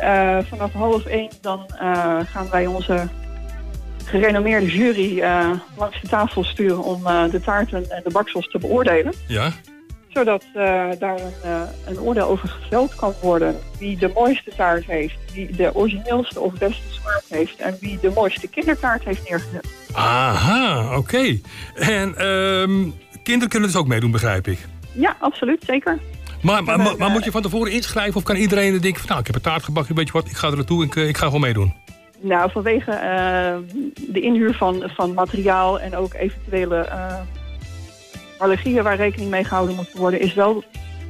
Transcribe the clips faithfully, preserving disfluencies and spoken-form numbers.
uh, vanaf half één dan uh, gaan wij onze gerenommeerde jury uh, langs de tafel sturen om uh, de taarten en de baksels te beoordelen. Ja. Zodat uh, daar een, uh, een oordeel over geveld kan worden. Wie de mooiste taart heeft, wie de origineelste of beste smaak heeft en wie de mooiste kindertaart heeft neergezet. Aha, oké. Okay. En um, kinderen kunnen dus ook meedoen, begrijp ik? Ja, absoluut, zeker. Maar, maar, maar, maar moet je van tevoren inschrijven of kan iedereen denken van nou, ik heb een taart gebakken, weet je wat, ik ga er naartoe, ik, ik ga gewoon meedoen? Nou, vanwege uh, de inhuur van, van materiaal en ook eventuele uh, allergieën waar rekening mee gehouden moet worden, is wel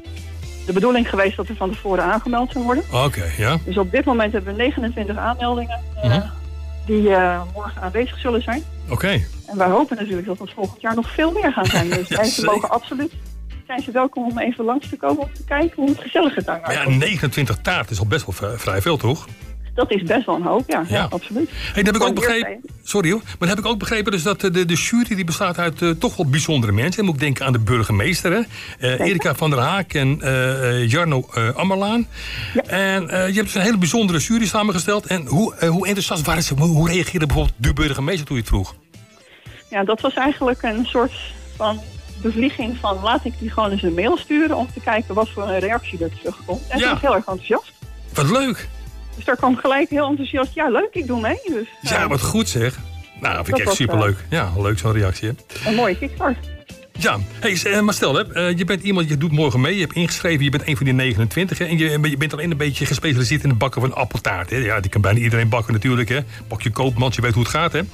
de bedoeling geweest dat er van tevoren aangemeld zou worden. Oké, okay, ja. Dus op dit moment hebben we negenentwintig aanmeldingen uh, uh-huh. die uh, morgen aanwezig zullen zijn. Oké. Okay. En wij hopen natuurlijk dat het volgend jaar nog veel meer gaan zijn. Dus mensen mogen absoluut, zijn ze welkom om even langs te komen om te kijken hoe het gezellig het daar Maar ja, negenentwintig taart is al best wel vrij veel, toch? Dat is best wel een hoop, ja, ja. ja absoluut. Hey, dan heb ik ook begrepen, sorry hoor, maar dan heb ik ook begrepen dus dat de, de jury die bestaat uit uh, toch wel bijzondere mensen. Dan moet ik denken aan de burgemeester, hè? Uh, Erika van der Haak en uh, Jarno uh, Ammerlaan. Ja. En uh, je hebt dus een hele bijzondere jury samengesteld. En hoe, uh, hoe enthousiast waren ze? Hoe, hoe reageerde bijvoorbeeld de burgemeester toen je het vroeg? Ja, dat was eigenlijk een soort van bevlieging van laat ik die gewoon eens een mail sturen om te kijken wat voor een reactie er terugkomt. En ja. Ze was heel erg enthousiast. Wat leuk! Dus daar kwam gelijk heel enthousiast. Ja, leuk, ik doe mee. Dus, uh, ja, wat goed zeg. Nou, dat vind ik echt superleuk. Uh, ja, leuk zo'n reactie. Hè? Een mooie kickstart. Ja, hey, maar stel, hè, je bent iemand, je doet morgen mee, je hebt ingeschreven, je bent een van die negenentwintig. Hè, en je, je bent alleen een beetje gespecialiseerd in het bakken van appeltaart. Hè. Ja, die kan bijna iedereen bakken natuurlijk. Hè. Pak je koopmans, je weet hoe het gaat. Hè.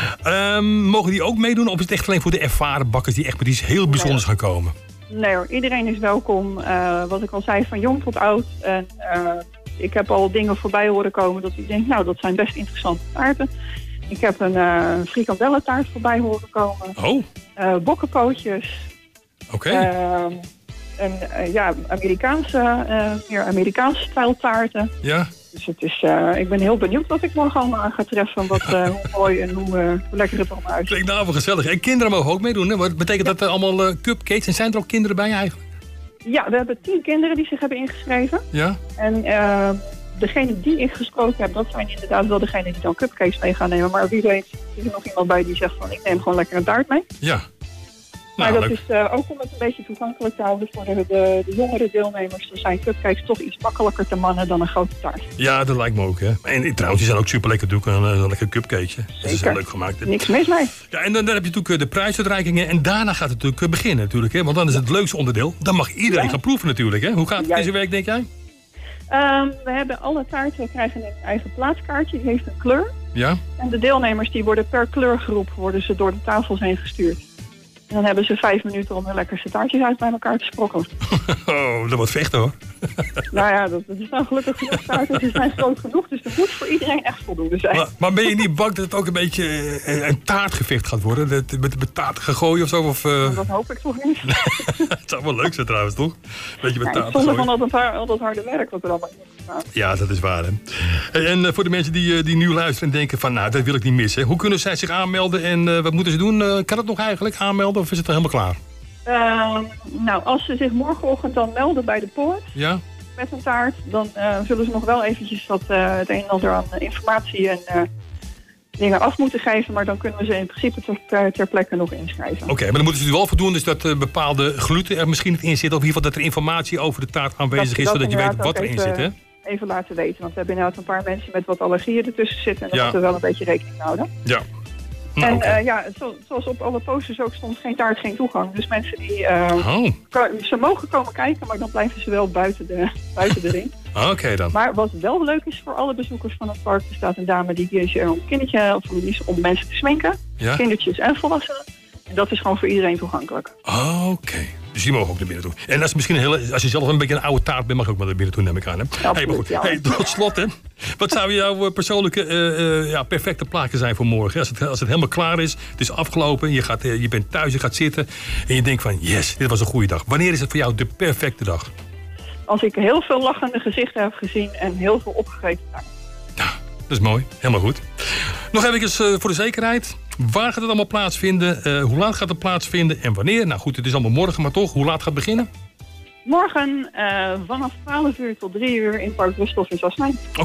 Um, mogen die ook meedoen of is het echt alleen voor de ervaren bakkers die echt met iets heel bijzonders gaan komen? Nee hoor, iedereen is welkom. Uh, wat ik al zei, van jong tot oud. En, uh, ik heb al dingen voorbij horen komen dat ik denk, nou, dat zijn best interessante taarten. Ik heb een uh, frikandellentaart voorbij horen komen. Oh. Uh, bokkenpootjes. Oké. Okay. Uh, en uh, ja, Amerikaanse, uh, meer Amerikaanse stijl taarten. Ja. Dus het is, uh, ik ben heel benieuwd wat ik morgen allemaal aan ga treffen. Wat, uh, hoe mooi en hoe, uh, hoe lekker het allemaal uitziet. Klinkt nou wel gezellig. En kinderen mogen ook meedoen, hè? Wat betekent ja. dat er allemaal uh, cupcakes? En zijn er ook kinderen bij eigenlijk? Ja, we hebben tien kinderen die zich hebben ingeschreven. Ja. En uh, degene die ik gesproken heb, dat zijn inderdaad wel degenen die dan cupcakes mee gaan nemen. Maar wie weet is er nog iemand bij die zegt van ik neem gewoon lekker een taart mee. Ja. Maar nou, dat leuk. is uh, ook om het een beetje toegankelijk te houden voor de, de, de jongere deelnemers. Dan zijn cupcakes toch iets makkelijker te mannen dan een grote taart. Ja, dat lijkt me ook. Hè. En trouwens, die zijn ook super lekker doeken. Een, een lekker cupcakeje. Dat is heel leuk gemaakt. Hè. Niks mis mee. Ja, en dan, dan heb je natuurlijk de prijsuitreikingen. En daarna gaat het natuurlijk beginnen. Natuurlijk, hè. Want dan is het leukste onderdeel. Dan mag iedereen ja. gaan proeven natuurlijk. Hè. Hoe gaat het in zijn werk, denk jij? Um, we hebben alle taarten krijgen een eigen plaatskaartje. Die heeft een kleur. Ja. En de deelnemers die worden per kleurgroep worden ze door de tafels heen gestuurd. En dan hebben ze vijf minuten om hun lekkerste taartjes uit bij elkaar te sprokkelen. Oh, dat wordt vechten hoor. Nou ja, dat, dat is nou gelukkig genoeg taarten. Ze zijn groot genoeg, dus dat moet voor iedereen echt voldoende zijn. Maar, maar ben je niet bang dat het ook een beetje een, een taartgevecht gaat worden? Dat, met, met taarten gegooid of zo? Of, uh... Dat hoop ik toch niet. Het zou wel leuk zijn trouwens, toch? Beetje met ja, taarten zonder van al dat, al dat harde werk wat er allemaal in moet gaan. Ja, dat is waar. Hè? Hey, en uh, voor de mensen die, uh, die nu luisteren en denken van nou, dat wil ik niet missen. Hoe kunnen zij zich aanmelden en uh, wat moeten ze doen? Uh, kan het nog eigenlijk aanmelden of is het al helemaal klaar? Uh, nou, als ze zich morgenochtend dan melden bij de poort ja? met een taart, dan uh, zullen ze nog wel eventjes wat, uh, het een en ander aan informatie en uh, dingen af moeten geven, maar dan kunnen we ze in principe ter, ter plekke nog inschrijven. Oké, okay, maar dan moeten ze er wel voor doen, dus dat uh, bepaalde gluten er misschien niet in zit, of in ieder geval dat er informatie over de taart aanwezig dat, is, zodat je weet wat erin zit, hè? Even laten weten, want we hebben inderdaad een paar mensen met wat allergieën ertussen zitten en daar ja. moeten we wel een beetje rekening mee houden. Ja. Nou, en okay. uh, ja, zo, zoals op alle posters ook stond, geen taart, geen toegang. Dus mensen die, uh, oh. kan, ze mogen komen kijken, maar dan blijven ze wel buiten de, buiten de ring. Oké okay, dan. Maar wat wel leuk is voor alle bezoekers van het park, er staat een dame die is er om kindertje, of om mensen te sminken. Ja? Kindertjes en volwassenen. En dat is gewoon voor iedereen toegankelijk. Oké. Okay. Dus die mogen ook naar binnen toe. En als, misschien een hele, als je zelf een beetje een oude taart bent, mag je ook maar naar binnen toe, neem ik aan. Hè? Absoluut, hey, maar goed. Ja. Hey, tot slot, hè. Wat zou jouw persoonlijke uh, uh, ja, perfecte plaatje zijn voor morgen? Als het, als het helemaal klaar is, het is afgelopen, je, gaat, uh, je bent thuis, je gaat zitten en je denkt van yes, dit was een goede dag. Wanneer is het voor jou de perfecte dag? Als ik heel veel lachende gezichten heb gezien en heel veel opgegeten taart. Ja, dat is mooi. Helemaal goed. Nog even uh, voor de zekerheid. Waar gaat het allemaal plaatsvinden? Uh, hoe laat gaat het plaatsvinden? En wanneer? Nou goed, het is allemaal morgen, maar toch, hoe laat gaat het beginnen? Morgen uh, vanaf twaalf uur tot drie uur in Park Rusthof in Sassnijn.